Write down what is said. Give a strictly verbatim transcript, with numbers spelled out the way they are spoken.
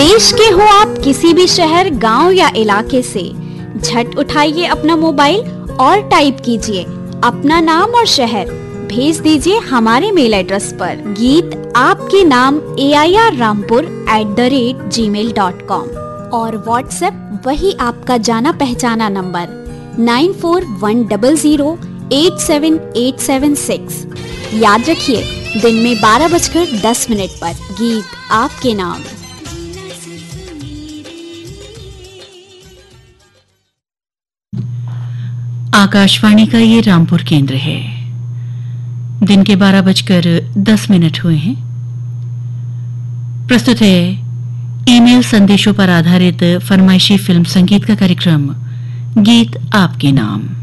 देश के हो आप किसी भी शहर, गांव या इलाके से, झट उठाइए अपना मोबाइल और टाइप कीजिए अपना नाम और शहर। भेज दीजिए हमारे मेल एड्रेस पर गीत आपके नाम ए I R Rampur at the rate ji mail dot com और व्हाट्सएप वही आपका जाना पहचाना number nine four one double zero eight seven eight seven six. याद रखिए, दिन में बारह बजकर दस मिनट पर गीत आपके नाम। आकाशवाणी का ये रामपुर केंद्र है। दिन के बारह बजकर दस मिनट हुए हैं। प्रस्तुत है ईमेल संदेशों पर आधारित फरमाइशी फिल्म संगीत का कार्यक्रम गीत आपके नाम।